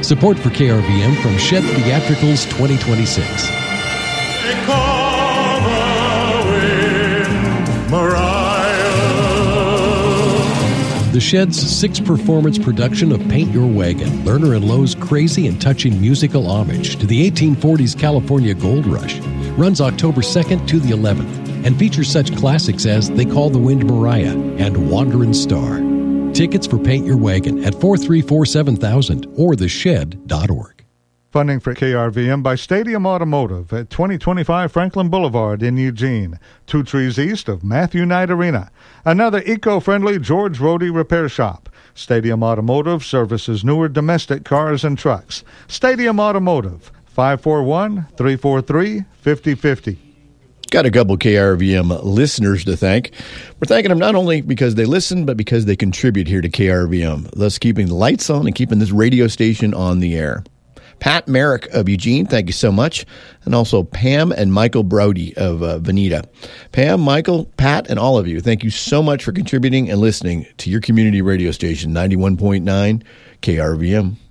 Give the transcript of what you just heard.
Support for KRVM from Shed Theatricals 2026. The Shed's 6-performance production of Paint Your Wagon, Lerner and Lowe's crazy and touching musical homage to the 1840s California Gold Rush, runs October 2nd to the 11th and features such classics as They Call the Wind Mariah and Wanderin' Star. Tickets for Paint Your Wagon at 434-7000 or theshed.org. Funding for KRVM by Stadium Automotive at 2025 Franklin Boulevard in Eugene, 2 trees east of Matthew Knight Arena. Another eco-friendly George Rohde repair shop. Stadium Automotive services newer domestic cars and trucks. Stadium Automotive, 541-343-5050. Got a couple KRVM listeners to thank. We're thanking them not only because they listen, but because they contribute here to KRVM, thus keeping the lights on and keeping this radio station on the air. Pat Merrick of Eugene, thank you so much. And also Pam and Michael Brody of Veneta. Pam, Michael, Pat, and all of you, thank you so much for contributing and listening to your community radio station, 91.9 KRVM.